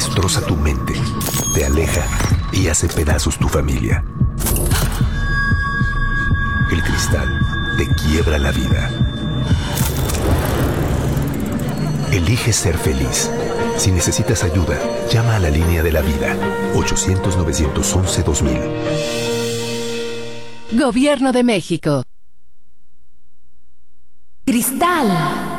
destroza tu mente, te aleja y hace pedazos tu familia. El cristal te quiebra la vida. Elige ser feliz. Si necesitas ayuda, llama a la línea de la vida. 800-911-2000. Gobierno de México. Cristal.